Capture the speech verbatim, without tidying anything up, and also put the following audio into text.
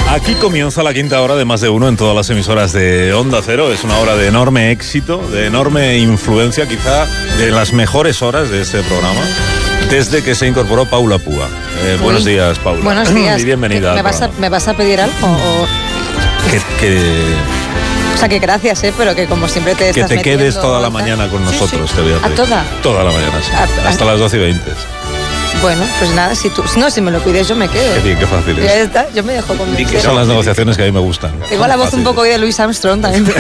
Aquí comienza la quinta hora de Más de Uno en todas las emisoras de Onda Cero. Es una hora de enorme éxito, de enorme influencia, quizá de las mejores horas de este programa, desde que se incorporó Paula Púa. Eh, buenos días, Paula. Buenos días. Y bienvenida. ¿Me vas, a, ¿Me vas a pedir algo? O... Que, que, o sea, que gracias, ¿eh? Pero que como siempre te que estás te quedes metiendo, toda la tal. mañana con nosotros, sí, sí. te voy a pedir. ¿A toda? Toda la mañana, sí. A, a, Hasta las doce y veinte. Bueno, pues nada, si tú, no, si me lo pides yo me quedo. Qué bien, qué fácil es. Ya está, yo me dejo convencer. Son las negociaciones que a mí me gustan. Tengo la voz un poco hoy de Louis Armstrong también.